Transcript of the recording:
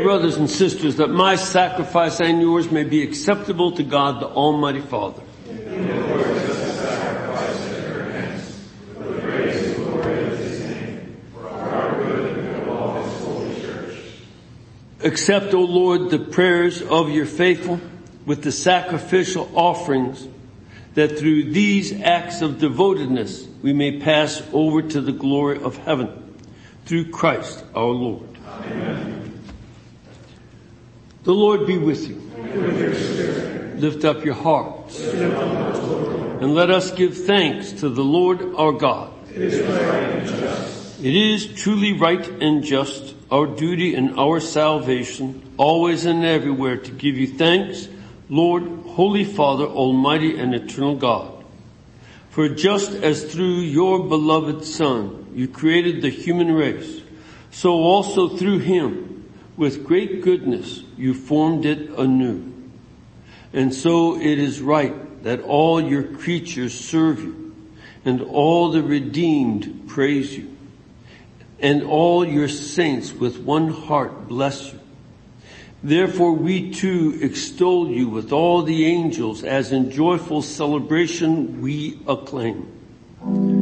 brothers and sisters, that my sacrifice and yours may be acceptable to God the Almighty Father. Accept, O Lord, the prayers of your faithful with the sacrificial offerings, that through these acts of devotedness we may pass over to the glory of heaven. Through Christ our Lord. Amen. The Lord be with you. And with your spirit. Lift up your hearts. And let us give thanks to the Lord our God. It is right and just. It is truly right and just, our duty and our salvation, always and everywhere to give you thanks, Lord, Holy Father, Almighty and eternal God. For just as through your beloved Son you created the human race, so also through him, with great goodness, you formed it anew. And so it is right that all your creatures serve you, and all the redeemed praise you, and all your saints with one heart bless you. Therefore we too extol you with all the angels, as in joyful celebration we acclaim.